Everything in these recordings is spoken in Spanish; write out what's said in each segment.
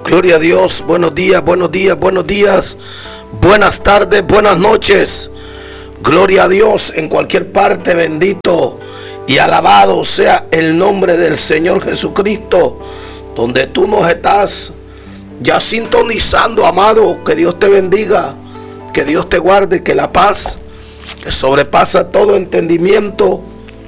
Gloria a Dios. Buenos días, buenos días, buenos días. Buenas tardes, buenas noches. Gloria a Dios en cualquier parte. Bendito y alabado sea el nombre del Señor Jesucristo. Donde tú nos estás ya sintonizando, amado. Que Dios te bendiga. Que Dios te guarde. Que la paz que sobrepasa todo entendimiento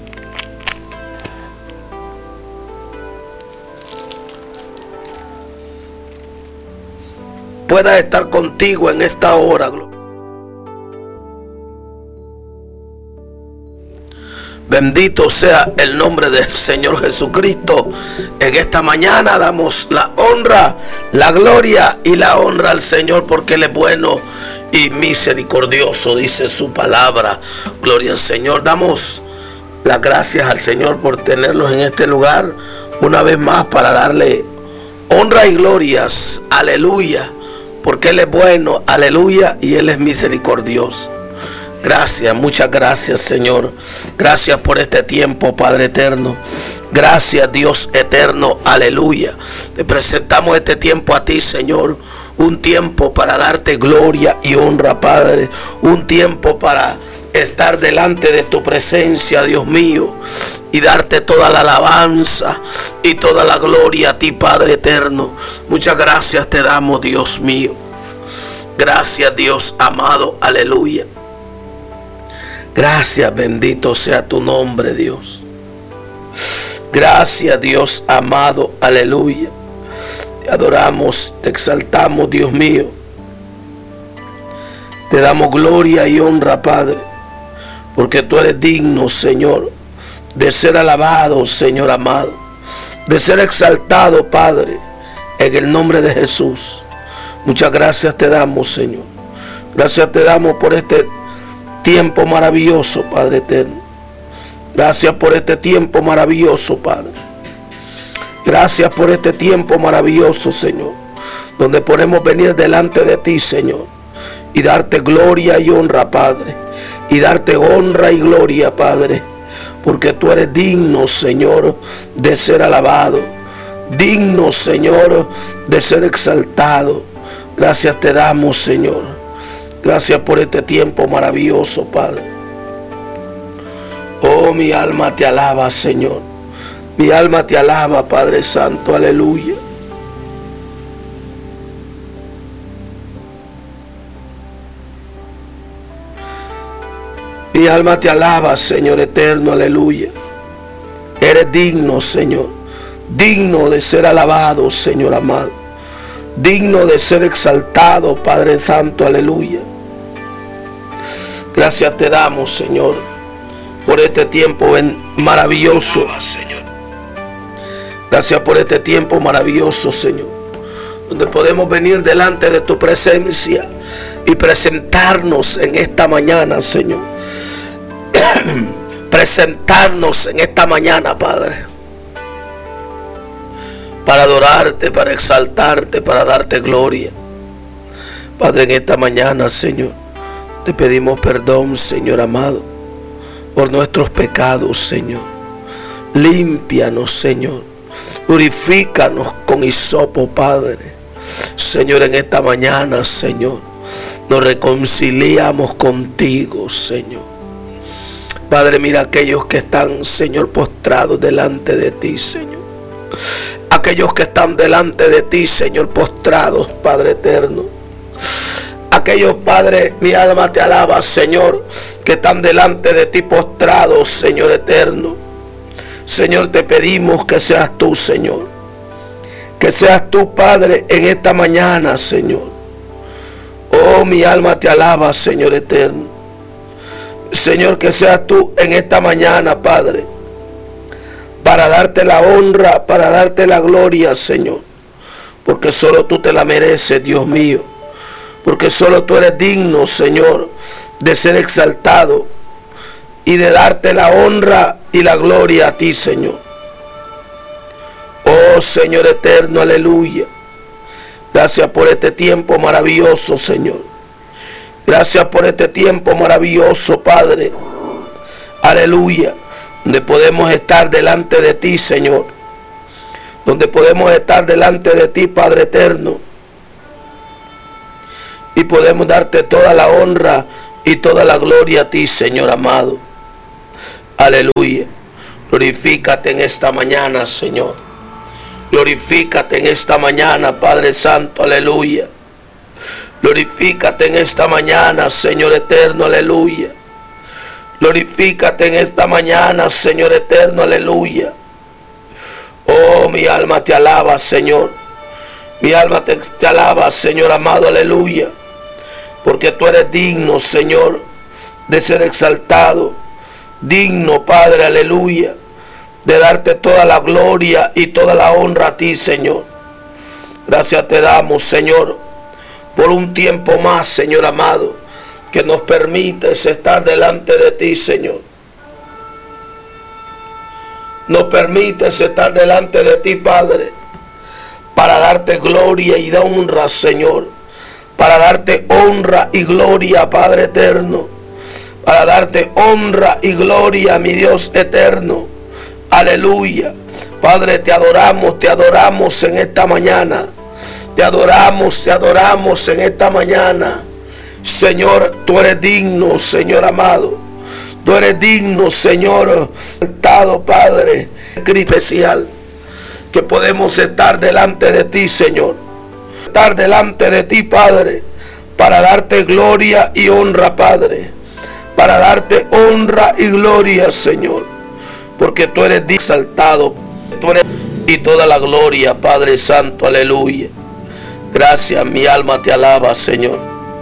pueda estar contigo en esta hora. Bendito sea el nombre del Señor Jesucristo. En esta mañana damos la honra, la gloria y la honra al Señor, porque Él es bueno y misericordioso, dice su palabra. Gloria al Señor. Damos las gracias al Señor por tenerlos en este lugar una vez más para darle honra y glorias. Aleluya. Porque Él es bueno, aleluya, y Él es misericordioso. Gracias, muchas gracias, Señor. Gracias por este tiempo, Padre eterno. Gracias, Dios eterno, aleluya. Te presentamos este tiempo a ti, Señor. Un tiempo para darte gloria y honra, Padre. Un tiempo para estar delante de tu presencia, Dios mío, y darte toda la alabanza y toda la gloria a ti, Padre eterno. Muchas gracias te damos, Dios mío. Gracias, Dios amado, aleluya. Gracias, bendito sea tu nombre, Dios. Gracias, Dios amado, aleluya. Te adoramos, te exaltamos, Dios mío. Te damos gloria y honra, Padre, porque tú eres digno, Señor, de ser alabado, Señor amado, de ser exaltado, Padre, en el nombre de Jesús. Muchas gracias te damos, Señor. Gracias te damos por este tiempo maravilloso, Padre eterno. Gracias por este tiempo maravilloso, Padre. Gracias por este tiempo maravilloso, Señor, donde podemos venir delante de ti, Señor, y darte gloria y honra, Padre. Y darte honra y gloria, Padre, porque tú eres digno, Señor, de ser alabado. Digno, Señor, de ser exaltado. Gracias te damos, Señor. Gracias por este tiempo maravilloso, Padre. Oh, mi alma te alaba, Señor. Mi alma te alaba, Padre Santo, aleluya. Mi alma te alaba, Señor eterno, aleluya. Eres digno, Señor. Digno de ser alabado, Señor amado. Digno de ser exaltado, Padre Santo, aleluya. Gracias te damos, Señor, por este tiempo maravilloso, Señor. Gracias por este tiempo maravilloso, Señor, donde podemos venir delante de tu presencia y presentarnos en esta mañana, Señor. Presentarnos en esta mañana, Padre, para adorarte, para exaltarte, para darte gloria. Padre, en esta mañana, Señor, te pedimos perdón, Señor amado, por nuestros pecados, Señor. Límpianos, Señor. Purifícanos con hisopo, Padre. Señor, en esta mañana, Señor, nos reconciliamos contigo, Señor. Padre, mira aquellos que están, Señor, postrados delante de ti, Señor. Aquellos que están delante de ti, Señor, postrados, Padre eterno. Aquellos, Padre, mi alma te alaba, Señor, que están delante de ti postrados, Señor eterno. Señor, te pedimos que seas tú, Señor. Que seas tú, Padre, en esta mañana, Señor. Oh, mi alma te alaba, Señor eterno. Señor, que seas tú en esta mañana, Padre, para darte la honra, para darte la gloria, Señor, porque solo tú te la mereces, Dios mío, porque solo tú eres digno, Señor, de ser exaltado y de darte la honra y la gloria a ti, Señor. Oh, Señor eterno, aleluya. Gracias por este tiempo maravilloso, Señor. Gracias por este tiempo maravilloso, Padre. Aleluya. Donde podemos estar delante de ti, Señor. donde podemos estar delante de ti, Padre eterno, y podemos darte toda la honra y toda la gloria a ti, Señor amado. Aleluya. Glorifícate en esta mañana, Señor. Glorifícate en esta mañana, Padre Santo, aleluya. Glorifícate en esta mañana, Señor eterno, aleluya. Glorifícate en esta mañana, Señor eterno, aleluya. Oh, mi alma te alaba, Señor. Mi alma te alaba, Señor amado, aleluya. Porque tú eres digno, Señor, de ser exaltado. Digno, Padre, aleluya, de darte toda la gloria y toda la honra a ti, Señor. Gracias te damos, Señor, por un tiempo más, Señor amado, que nos permites estar delante de ti, Señor. Nos permites estar delante de ti, Padre, para darte gloria y honra, Señor. Para darte honra y gloria, Padre eterno. Para darte honra y gloria, mi Dios eterno. Aleluya. Padre, te adoramos en esta mañana. Te adoramos en esta mañana. Señor, tú eres digno, Señor amado. Tú eres digno, Señor, exaltado, Padre, especial, que podemos estar delante de ti, Señor. Estar delante de ti, Padre, para darte gloria y honra, Padre. Para darte honra y gloria, Señor. Porque tú eres exaltado. Tú eres y toda la gloria, Padre Santo, aleluya. Gracias, mi alma te alaba, Señor.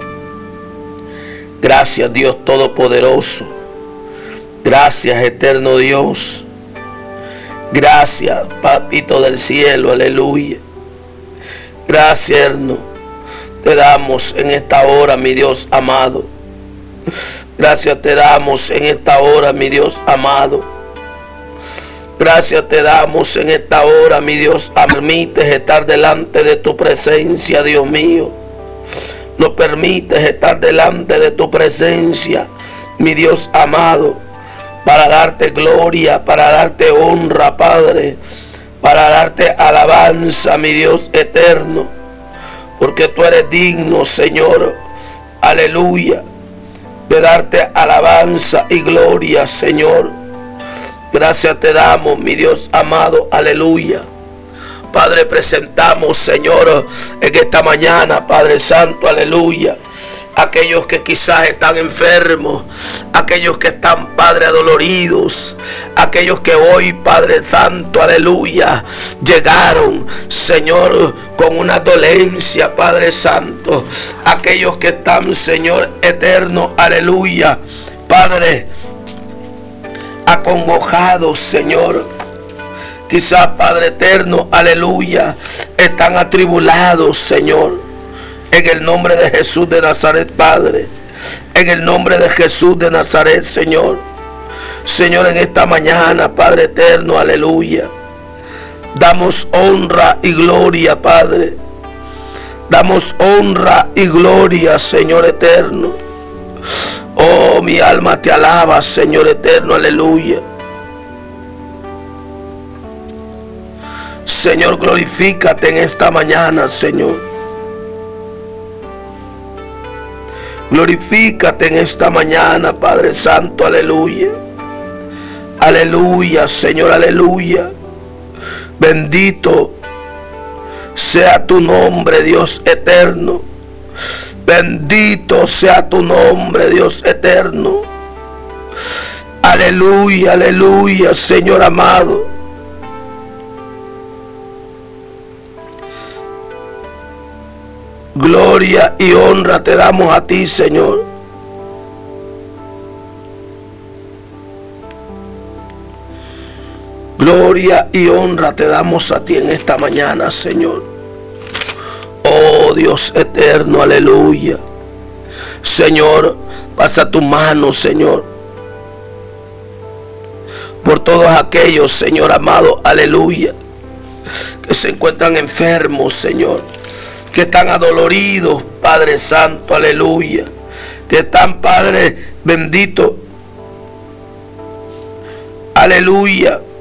Gracias, Dios Todopoderoso. Gracias, eterno Dios. Gracias, Papito del cielo, aleluya. Gracias, eterno. Te damos en esta hora, mi Dios amado. Gracias te damos en esta hora, mi Dios amado. Gracias te damos en esta hora, mi Dios. Permites estar delante de tu presencia, Dios mío. Nos permites estar delante de tu presencia, mi Dios amado, para darte gloria, para darte honra, Padre, para darte alabanza, mi Dios eterno, porque tú eres digno, Señor, aleluya, de darte alabanza y gloria, Señor. Gracias te damos, mi Dios amado, aleluya. Padre, presentamos, Señor, en esta mañana, Padre Santo, aleluya, aquellos que quizás están enfermos, aquellos que están, Padre, adoloridos, aquellos que hoy, Padre Santo, aleluya, llegaron, Señor, con una dolencia, Padre Santo, aquellos que están, Señor eterno, aleluya, Padre, acongojados, Señor. Quizás, Padre eterno, aleluya, están atribulados, Señor. En el nombre de Jesús de Nazaret, Padre. En el nombre de Jesús de Nazaret, Señor. Señor, en esta mañana, Padre eterno, aleluya, damos honra y gloria, Padre. Damos honra y gloria, Señor eterno. Oh, mi alma te alaba, Señor eterno, aleluya. Señor, glorifícate en esta mañana, Señor. Glorifícate en esta mañana, Padre Santo, aleluya. Aleluya, Señor, aleluya. Bendito sea tu nombre, Dios eterno. Bendito sea tu nombre, Dios eterno. Aleluya, aleluya, Señor amado. Gloria y honra te damos a ti, Señor. Gloria y honra te damos a ti en esta mañana, Señor. Oh Dios eterno, aleluya. Señor, pasa tu mano, Señor, por todos aquellos, Señor amado, aleluya, que se encuentran enfermos, Señor, que están adoloridos, Padre Santo, aleluya, que están, Padre bendito, aleluya,